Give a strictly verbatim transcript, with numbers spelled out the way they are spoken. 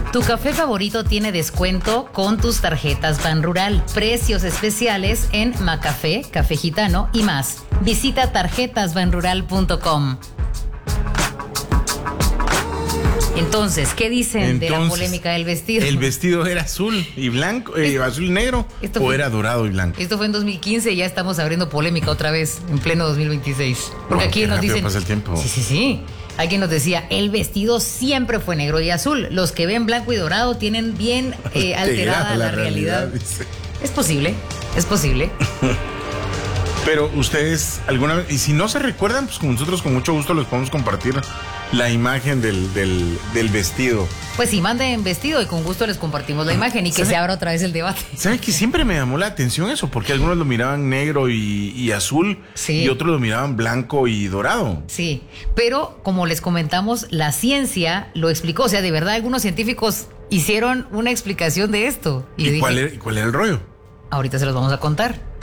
Tu café favorito tiene descuento con tus tarjetas Banrural. Precios especiales en Macafé, Café Gitano y más. Visita tarjetas banrural punto com. Entonces, ¿qué dicen Entonces, de la polémica del vestido? ¿El vestido era azul y blanco, eh, azul y negro o fue, era dorado y blanco? Esto fue en dos mil quince y ya estamos abriendo polémica otra vez en pleno dos mil veintiséis. Porque wow, aquí nos dicen... pasa el tiempo. Sí, sí, sí. Hay quien nos decía, el vestido siempre fue negro y azul. Los que ven blanco y dorado tienen bien eh, alterada la, la realidad. realidad es posible, es posible. Pero ustedes, alguna vez, y si no se recuerdan, pues con nosotros con mucho gusto les podemos compartir la imagen del, del, del vestido. Pues sí, manden vestido y con gusto les compartimos la imagen y que se abra otra vez el debate. ¿Saben que siempre me llamó la atención eso? Porque algunos lo miraban negro y, y azul, sí, y otros lo miraban blanco y dorado. Sí, pero como les comentamos, la ciencia lo explicó. O sea, de verdad, algunos científicos hicieron una explicación de esto. ¿Y, ¿Y dije, cuál, era, cuál era el rollo? Ahorita se los vamos a contar.